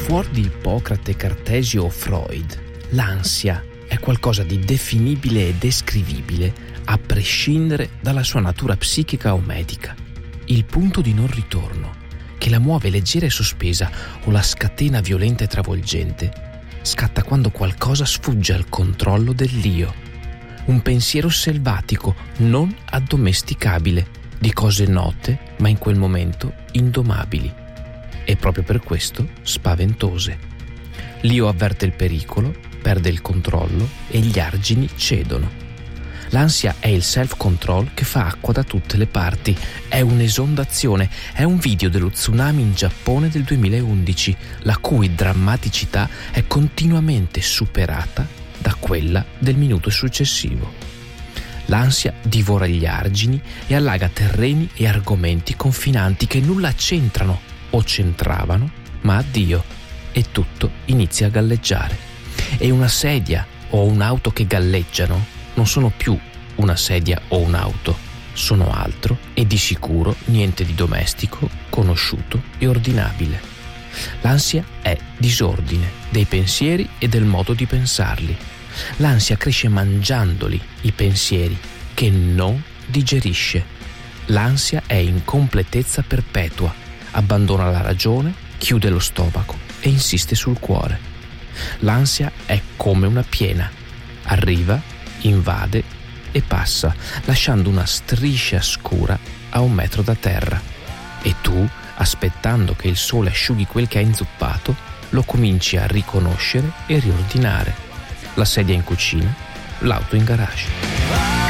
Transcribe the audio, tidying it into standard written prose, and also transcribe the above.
Fuori di Ippocrate, Cartesio o Freud, l'ansia è qualcosa di definibile e descrivibile a prescindere dalla sua natura psichica o medica. Il punto di non ritorno, che la muove leggera e sospesa, o la scatena violenta e travolgente, scatta quando qualcosa sfugge al controllo dell'io. Un pensiero selvatico, non addomesticabile, di cose note, ma in quel momento indomabili. E proprio per questo spaventose. L'io avverte il pericolo, perde il controllo e gli argini cedono. L'ansia è il self-control che fa acqua da tutte le parti. È un'esondazione, è un video dello tsunami in Giappone del 2011, la cui drammaticità è continuamente superata da quella del minuto successivo. L'ansia divora gli argini e allaga terreni e argomenti confinanti che nulla c'entrano o c'entravano, ma addio, e tutto inizia a galleggiare. E una sedia o un'auto che galleggiano non sono più una sedia o un'auto, sono altro e di sicuro niente di domestico, conosciuto e ordinabile. L'ansia è disordine dei pensieri e del modo di pensarli. L'ansia cresce mangiandoli i pensieri che non digerisce. L'ansia è incompletezza perpetua, abbandona la ragione, chiude lo stomaco e insiste sul cuore. L'ansia è come una piena, arriva, invade e passa, lasciando una striscia scura a 1 metro da terra. E tu, aspettando che il sole asciughi quel che ha inzuppato, lo cominci a riconoscere e riordinare. La sedia in cucina, l'auto in garage.